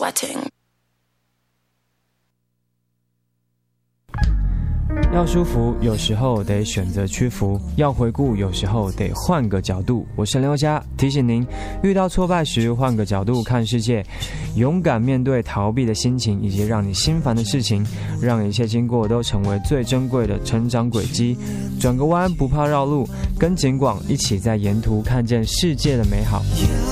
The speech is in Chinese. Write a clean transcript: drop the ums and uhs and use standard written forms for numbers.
sweating. 要舒服，有时候得选择屈服；要回顾，有时候得换个角度。我是刘佳，提醒您，遇到挫败时，换个角度看世界，勇敢面对逃避的心情，以及让你心烦的事情，让一切经过都成为最珍贵的成长轨迹。转个弯，不怕绕路，跟景广一起在沿途看见世界的美好。